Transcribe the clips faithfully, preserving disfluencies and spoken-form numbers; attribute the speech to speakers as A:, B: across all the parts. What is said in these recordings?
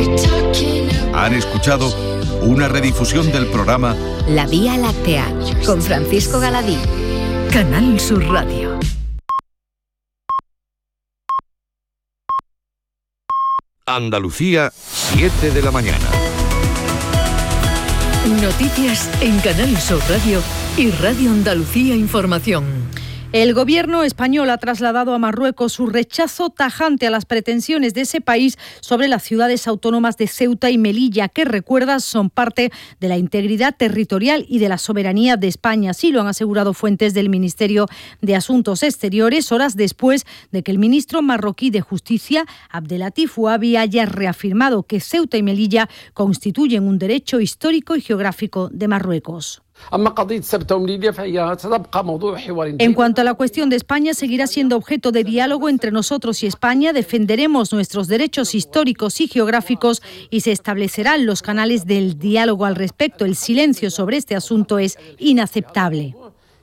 A: Han escuchado una redifusión del programa
B: La Vía Láctea, con Francisco Galadí.
C: Canal Sur Radio.
A: Andalucía, siete de la mañana.
C: Noticias en Canal Sur Radio y Radio Andalucía Información.
D: El gobierno español ha trasladado a Marruecos su rechazo tajante a las pretensiones de ese país sobre las ciudades autónomas de Ceuta y Melilla, que, recuerda, son parte de la integridad territorial y de la soberanía de España. Así lo han asegurado fuentes del Ministerio de Asuntos Exteriores, horas después de que el ministro marroquí de Justicia, Abdelatif Ouabi, haya reafirmado que Ceuta y Melilla constituyen un derecho histórico y geográfico de Marruecos. En cuanto a la cuestión de España, seguirá siendo objeto de diálogo entre nosotros y España. Defenderemos nuestros derechos históricos y geográficos y se establecerán los canales del diálogo al respecto. El silencio sobre este asunto es inaceptable.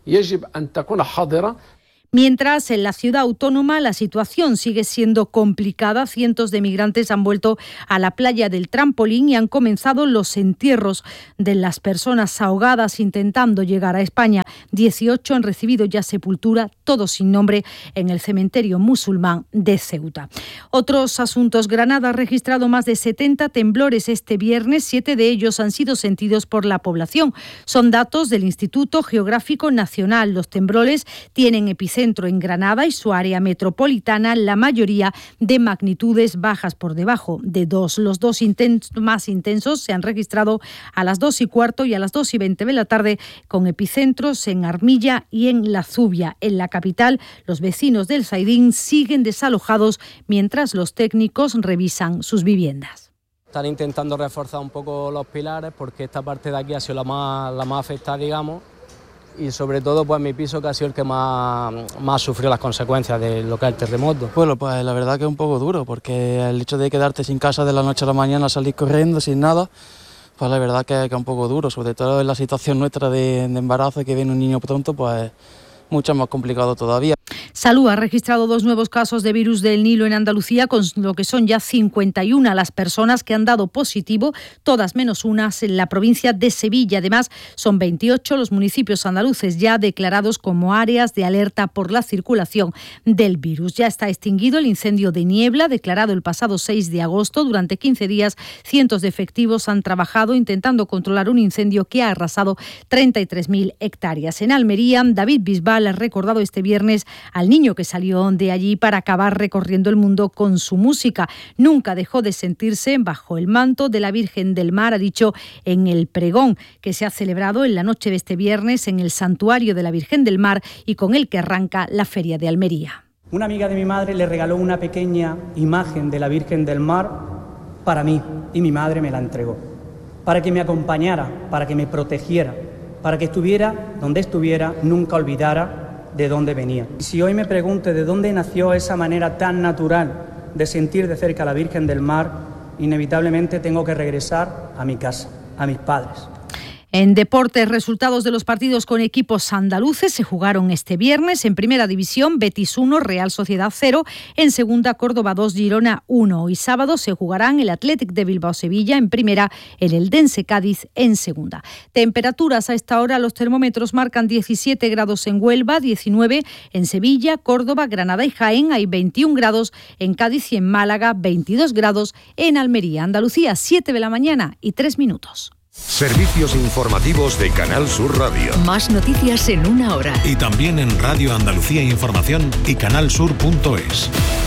D: Mientras, en la ciudad autónoma la situación sigue siendo complicada. Cientos de migrantes han vuelto a la playa del Trampolín y han comenzado los entierros de las personas ahogadas intentando llegar a España. dieciocho han recibido ya sepultura, todos sin nombre, en el cementerio musulmán de Ceuta. Otros asuntos. Granada ha registrado más de setenta temblores este viernes. Siete de ellos han sido sentidos por la población. Son datos del Instituto Geográfico Nacional. Los temblores tienen epicentro en Granada y su área metropolitana, la mayoría de magnitudes bajas por debajo de dos. Los dos intensos, más intensos se han registrado a las dos y cuarto y a las dos y veinte de la tarde, con epicentros en Armilla y en La Zubia. En la capital, los vecinos del Saidín siguen desalojados mientras los técnicos revisan sus viviendas.
E: Están intentando reforzar un poco los pilares porque esta parte de aquí ha sido la más, la más afectada, digamos. Y sobre todo pues mi piso, que ha sido el que más, más sufrió las consecuencias de lo que es el terremoto.
F: Bueno, pues la verdad que es un poco duro, porque el hecho de quedarte sin casa de la noche a la mañana, salir corriendo sin nada, pues la verdad que, que es un poco duro, sobre todo en la situación nuestra de, de embarazo, que viene un niño pronto, pues mucho más complicado todavía.
D: Salud ha registrado dos nuevos casos de virus del Nilo en Andalucía, con lo que son ya cincuenta y una las personas que han dado positivo, todas menos unas en la provincia de Sevilla. Además, son veintiocho los municipios andaluces ya declarados como áreas de alerta por la circulación del virus. Ya está extinguido el incendio de Niebla, declarado el pasado seis de agosto. Durante quince días, cientos de efectivos han trabajado intentando controlar un incendio que ha arrasado treinta y tres mil hectáreas. En Almería, David Bisbal ha recordado este viernes al niño que salió de allí para acabar recorriendo el mundo con su música. Nunca dejó de sentirse bajo el manto de la Virgen del Mar, ha dicho en el pregón que se ha celebrado en la noche de este viernes en el Santuario de la Virgen del Mar y con el que arranca la Feria de Almería.
G: Una amiga de mi madre le regaló una pequeña imagen de la Virgen del Mar para mí y mi madre me la entregó, para que me acompañara, para que me protegiera, para que estuviera donde estuviera, nunca olvidara de dónde venía. Y si hoy me pregunto de dónde nació esa manera tan natural de sentir de cerca a la Virgen del Mar, inevitablemente tengo que regresar a mi casa, a mis padres.
D: En deportes, resultados de los partidos con equipos andaluces se jugaron este viernes. En primera división, Betis uno, Real Sociedad cero. En segunda, Córdoba dos, Girona uno. Y sábado se jugarán el Athletic de Bilbao-Sevilla en primera, el Eldense Cádiz en segunda. Temperaturas a esta hora, los termómetros marcan diecisiete grados en Huelva, diecinueve en Sevilla, Córdoba, Granada y Jaén. Hay veintiún grados en Cádiz y en Málaga, veintidós grados en Almería. Andalucía, siete de la mañana y tres minutos.
A: Servicios informativos de Canal Sur Radio.
C: Más noticias en una hora.
H: Y también en Radio Andalucía Información y canalsur punto es.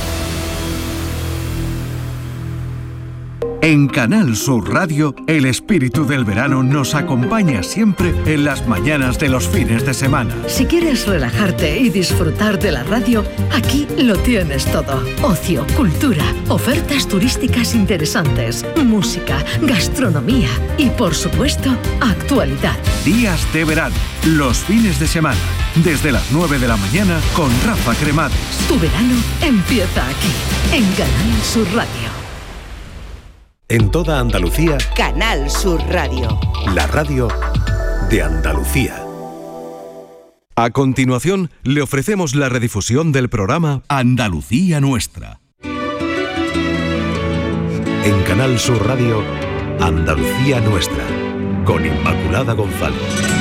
A: En Canal Sur Radio, el espíritu del verano nos acompaña siempre en las mañanas de los fines de semana.
C: Si quieres relajarte y disfrutar de la radio, aquí lo tienes todo. Ocio, cultura, ofertas turísticas interesantes, música, gastronomía y, por supuesto, actualidad.
A: Días de verano, los fines de semana, desde las nueve de la mañana con Rafa Cremades.
C: Tu verano empieza aquí, en Canal Sur Radio.
H: En toda Andalucía,
B: Canal Sur Radio.
H: la radio de Andalucía.
A: A continuación, le ofrecemos la redifusión del programa Andalucía Nuestra.
H: En Canal Sur Radio, Andalucía Nuestra, con Inmaculada González.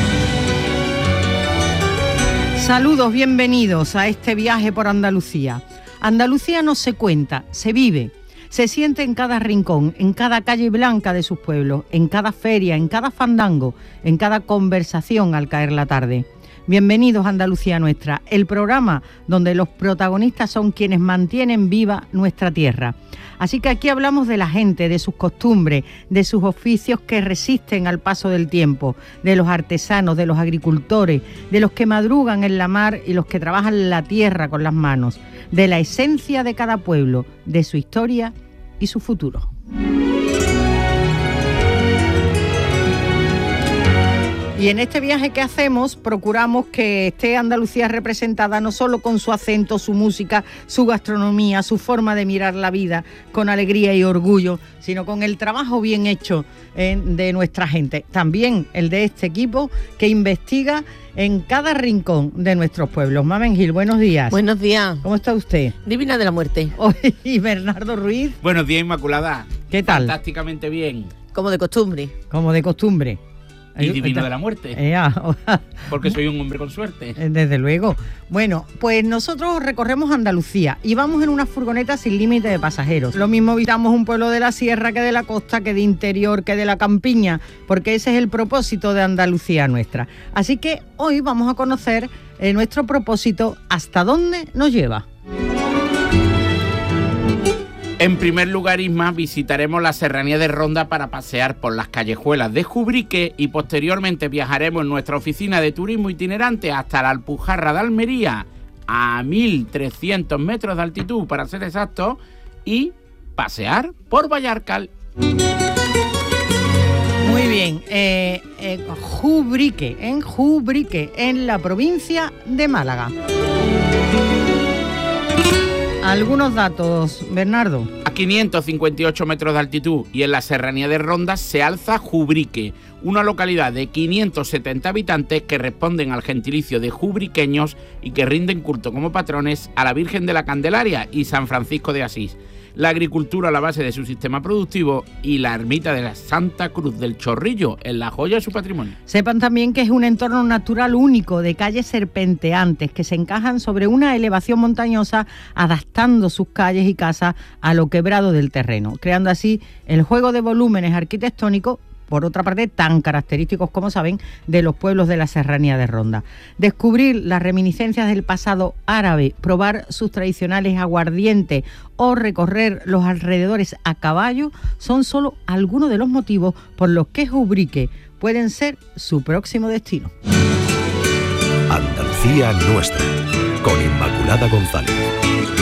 I: Saludos, bienvenidos a este viaje por Andalucía. Andalucía no se cuenta, se vive. Se siente en cada rincón, en cada calle blanca de sus pueblos, en cada feria, en cada fandango, en cada conversación al caer la tarde. Bienvenidos a Andalucía Nuestra, el programa donde los protagonistas son quienes mantienen viva nuestra tierra. Así que aquí hablamos de la gente, de sus costumbres, de sus oficios que resisten al paso del tiempo, de los artesanos, de los agricultores, de los que madrugan en la mar y los que trabajan la tierra con las manos, de la esencia de cada pueblo, de su historia y su futuro. Y en este viaje que hacemos procuramos que esté Andalucía representada no solo con su acento, su música, su gastronomía, su forma de mirar la vida con alegría y orgullo, sino con el trabajo bien hecho eh, de nuestra gente. También el de este equipo que investiga en cada rincón de nuestros pueblos. Mamen Gil, buenos días.
J: Buenos días.
I: ¿Cómo está usted?
J: Divina de la muerte.
I: Y Bernardo Ruiz.
K: Buenos días, Inmaculada.
I: ¿Qué tal?
K: Fantásticamente bien.
J: Como de costumbre.
I: Como de costumbre.
K: Y divino de la muerte.
I: Eh,
K: porque soy un hombre con suerte.
I: Desde luego. Bueno, pues nosotros recorremos Andalucía y vamos en una furgoneta sin límite de pasajeros. Lo mismo visitamos un pueblo de la sierra que de la costa, que de interior, que de la campiña, porque ese es el propósito de Andalucía Nuestra. Así que hoy vamos a conocer eh, nuestro propósito, hasta dónde nos lleva.
K: En primer lugar, Isma, visitaremos la serranía de Ronda para pasear por las callejuelas de Jubrique y posteriormente viajaremos en nuestra oficina de turismo itinerante hasta la Alpujarra de Almería, a mil trescientos metros de altitud para ser exactos, y pasear por Vallarcal.
I: Muy bien, eh, eh, Jubrique, en Jubrique, en la provincia de Málaga. Algunos datos, Bernardo.
K: A quinientos cincuenta y ocho metros de altitud y en la serranía de Ronda se alza Jubrique, una localidad de quinientos setenta habitantes que responden al gentilicio de jubriqueños y que rinden culto como patrones a la Virgen de la Candelaria y San Francisco de Asís. La agricultura a la base de su sistema productivo y la ermita de la Santa Cruz del Chorrillo en la joya de su patrimonio.
I: Sepan también que es un entorno natural único de calles serpenteantes que se encajan sobre una elevación montañosa, adaptando sus calles y casas a lo quebrado del terreno, creando así el juego de volúmenes arquitectónicos, por otra parte, tan característicos, como saben, de los pueblos de la serranía de Ronda. Descubrir las reminiscencias del pasado árabe, probar sus tradicionales aguardientes o recorrer los alrededores a caballo son solo algunos de los motivos por los que Jubrique pueden ser su próximo destino.
H: Andalucía Nuestra, con Inmaculada González.